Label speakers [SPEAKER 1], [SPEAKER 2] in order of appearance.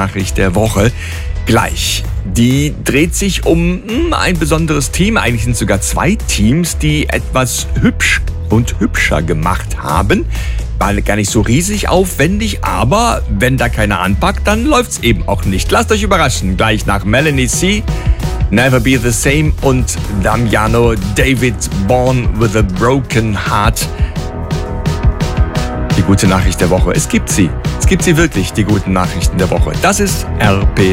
[SPEAKER 1] Nachricht der Woche gleich. Die dreht sich um ein besonderes Team. Eigentlich sind es sogar zwei Teams, die etwas hübsch und hübscher gemacht haben. War gar nicht so riesig aufwendig, aber wenn da keiner anpackt, dann läuft's eben auch nicht. Lasst euch überraschen. Gleich nach Melanie C., Never Be the Same und Damiano David, Born with a Broken Heart. Die gute Nachricht der Woche. Es gibt sie. Es gibt sie wirklich, die guten Nachrichten der Woche. Das ist RP.